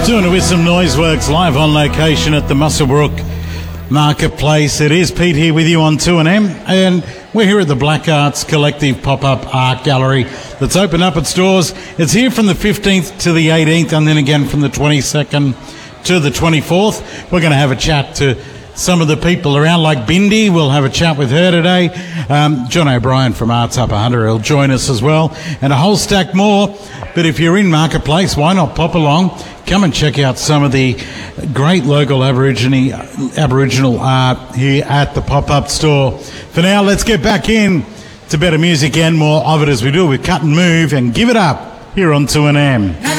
Doing it with some Noiseworks live on location at the Muswellbrook Marketplace. It is Pete here with you on 2NM, and we're here at the Black Arts Collective pop-up art gallery that's opened up its doors. It's here from the 15th to the 18th, and then again from the 22nd to the 24th. We're going to have a chat to some of the people around, like Bindi. We'll have a chat with her today. John O'Brien from Arts Upper Hunter will join us as well, and a whole stack more. But if you're in Marketplace, why not pop along? Come and check out some of the great local Aboriginal art here at the pop-up store. For now, let's get back in to better music and more of it as we do with Cut and Move and Give It Up here on 2NM.